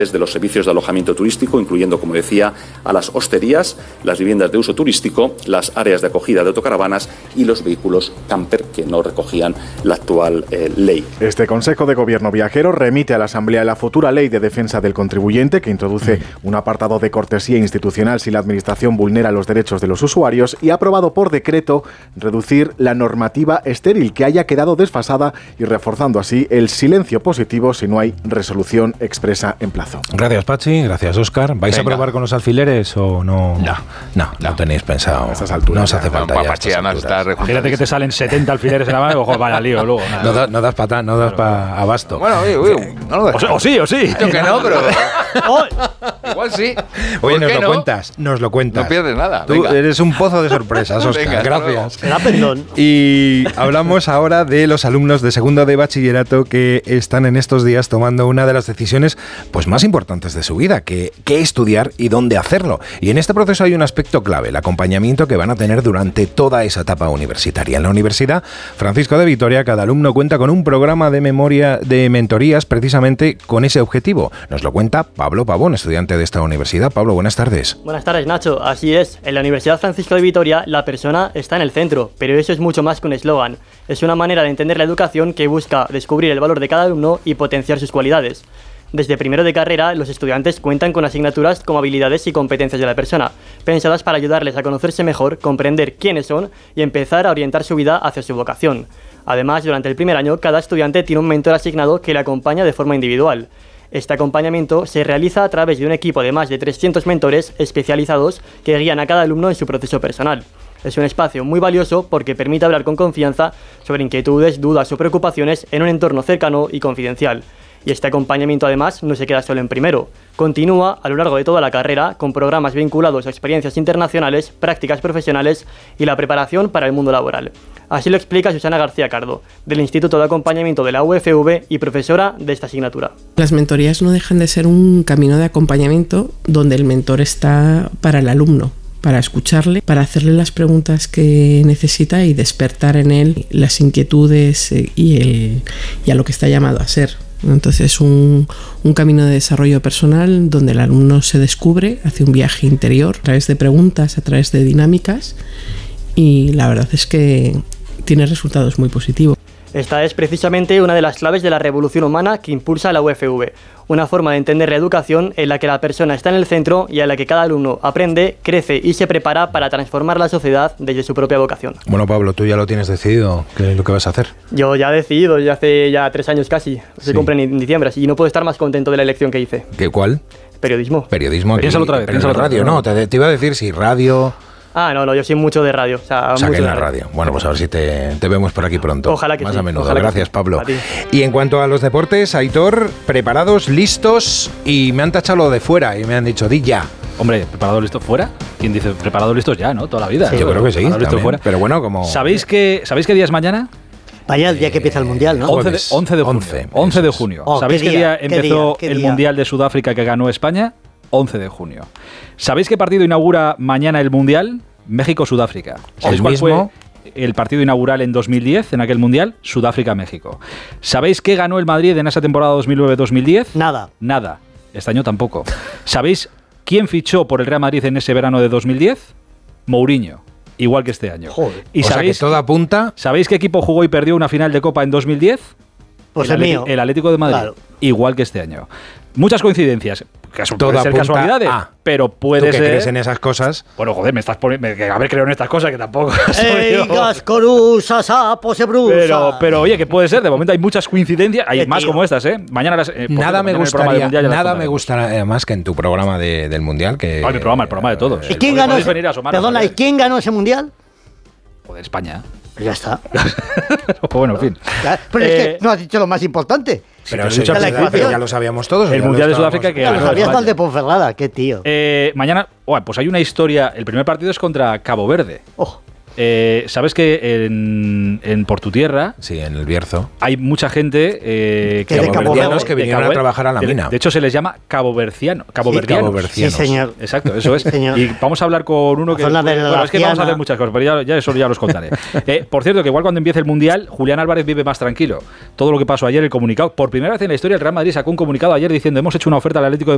de los servicios de alojamiento turístico, incluyendo, como decía, a las hosterías, las viviendas de uso turístico, las áreas de acogida de autocaravanas y los vehículos camper que no recogían la actual ley. Este Consejo de Gobierno viajero remite a la Asamblea la futura Ley de Defensa del Contribuyente, que introduce un apartado de cortesía institucional si la Administración vulnera los derechos de los usuarios, y ha aprobado por decreto reducir la normativa estéril que haya quedado desfasada y reforzando así el silencio positivo si no hay resolución expresa en plazo. Gracias, Pachi. Gracias, Óscar. ¿Vais a probar con los alfileres o no? No tenéis pensado. A estas alturas. No os hace falta ya. Pachi, además está Fíjate que te salen 70 alfileres en la mano, ojo, vaya lío luego. No das para abasto. Bueno, no lo dejes. O sí. Yo que no, pero igual sí. Oye, nos lo cuentas. No pierdes nada. Tú eres un pozo de sorpresas, Óscar. Venga, gracias. Será pendón. Y hablamos ahora de los alumnos de segundo de bachillerato que están en estos días tomando una de las decisiones pues más importantes de su vida, qué estudiar y dónde hacerlo. Y en este proceso hay un aspecto clave, el acompañamiento que van a tener durante toda esa etapa universitaria. En la Universidad Francisco de Vitoria, cada alumno cuenta con un programa de mentorías precisamente con ese objetivo. Nos lo cuenta Pablo Pavón, estudiante de esta universidad. Pablo, buenas tardes. Buenas tardes, Nacho. Así es, en la Universidad Francisco de Vitoria la persona está en el centro, pero eso es mucho más que un eslogan. Es una manera de entender la educación que busca descubrir el valor de cada alumno y potenciar sus cualidades. Desde primero de carrera, los estudiantes cuentan con asignaturas como habilidades y competencias de la persona, pensadas para ayudarles a conocerse mejor, comprender quiénes son y empezar a orientar su vida hacia su vocación. Además, durante el primer año, cada estudiante tiene un mentor asignado que le acompaña de forma individual. Este acompañamiento se realiza a través de un equipo de más de 300 mentores especializados que guían a cada alumno en su proceso personal. Es un espacio muy valioso porque permite hablar con confianza sobre inquietudes, dudas o preocupaciones en un entorno cercano y confidencial. Y este acompañamiento además no se queda solo en primero, continúa a lo largo de toda la carrera con programas vinculados a experiencias internacionales, prácticas profesionales y la preparación para el mundo laboral. Así lo explica Susana García Cardo, del Instituto de Acompañamiento de la UFV y profesora de esta asignatura. Las mentorías no dejan de ser un camino de acompañamiento donde el mentor está para el alumno, para escucharle, para hacerle las preguntas que necesita y despertar en él las inquietudes y a lo que está llamado a ser. Entonces un camino de desarrollo personal donde el alumno se descubre, hace un viaje interior a través de preguntas, a través de dinámicas, y la verdad es que tiene resultados muy positivos. Esta es precisamente una de las claves de la revolución humana que impulsa la UFV, una forma de entender la educación en la que la persona está en el centro y en la que cada alumno aprende, crece y se prepara para transformar la sociedad desde su propia vocación. Bueno, Pablo, tú ya lo tienes decidido, ¿qué es lo que vas a hacer? Yo ya he decidido, ya hace 3 años casi, se cumple en diciembre, así, y no puedo estar más contento de la elección que hice. ¿Qué cuál? Periodismo. Periodismo. Piénsalo otra vez. Piénsalo radio, no, te iba a decir si radio... No, yo soy mucho de radio. O sea que en la radio. Bueno, pues a ver si te vemos por aquí pronto. Ojalá que más sí. a menudo. Ojalá Gracias, Pablo. A ti. Y en cuanto a los deportes, Aitor, preparados, listos, y me han tachado lo de fuera y me han dicho, di ya. Hombre, ¿preparado listo fuera? ¿Quién dice preparado listos ya, no? Toda la vida. Sí, yo creo que sí. Listo fuera. Pero bueno, como... ¿Sabéis qué día es mañana? Vaya el día que empieza el Mundial, ¿no? 11 de junio. 11 de junio. ¿Sabéis qué día empezó el Mundial de Sudáfrica que ganó España? 11 de junio. ¿Sabéis qué partido inaugura mañana el Mundial? México-Sudáfrica. ¿Sabéis cuál fue el partido inaugural en 2010, en aquel Mundial? Sudáfrica-México. ¿Sabéis qué ganó el Madrid en esa temporada 2009-2010? Nada. Este año tampoco. ¿Sabéis quién fichó por el Real Madrid en ese verano de 2010? Mourinho. Igual que este año. Joder. ¿Y sabéis que todo apunta? ¿Sabéis qué equipo jugó y perdió una final de Copa en 2010? Pues el mío. El Atlético de Madrid. Claro. Igual que este año. Muchas coincidencias. Pueden ser casualidades, pero puede ser... ¿Tú que crees en esas cosas? Bueno, joder, me estás poniendo... haber creído en estas cosas que tampoco... Pero oye, que puede ser. De momento hay muchas coincidencias. Hay más como estas, ¿eh? Mañana nada me gustaría más que en tu programa del Mundial. Que el programa de todos. ¿Y quién ganó ¿y quién ganó ese Mundial? Joder, España. Ya está. Bueno, en fin. Pero es que no has dicho lo más importante. Pero ya lo sabíamos todos. El Mundial de Sudáfrica que ganó. Lo sabías mal de Ponferrada, qué tío. Mañana, pues hay una historia. El primer partido es contra Cabo Verde. ¿Sabes que en por tu tierra, sí, en el Bierzo, hay mucha gente caboverdianos que vinieron a trabajar a la mina? De hecho, se les llama caboverdianos. Sí, señor. Exacto, eso es. Señor. Y vamos a hablar con uno que... Bueno, es que vamos a hacer muchas cosas, pero ya eso ya los contaré. Por cierto, que igual cuando empiece el Mundial, Julián Álvarez vive más tranquilo. Todo lo que pasó ayer, el comunicado. Por primera vez en la historia, el Real Madrid sacó un comunicado ayer diciendo: hemos hecho una oferta al Atlético de